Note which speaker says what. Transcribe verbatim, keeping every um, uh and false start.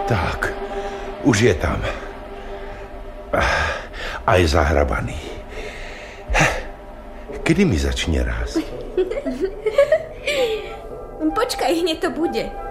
Speaker 1: Tak, už je tam. Aj zahrabaný. Kedy mi začne rásť?
Speaker 2: Počkaj, hneď to bude.